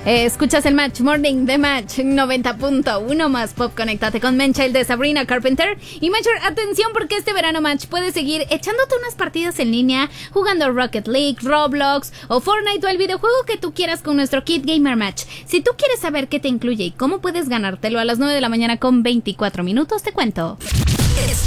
Escuchas el Match Morning de Match 90.1 más pop. Conéctate con Menchild de Sabrina Carpenter. Y Matcher, atención, porque este verano Match puedes seguir echándote unas partidas en línea, jugando Rocket League, Roblox o Fortnite o el videojuego que tú quieras con nuestro Kit Gamer Match. Si tú quieres saber qué te incluye y cómo puedes ganártelo a las 9 de la mañana con 24 minutos, te cuento.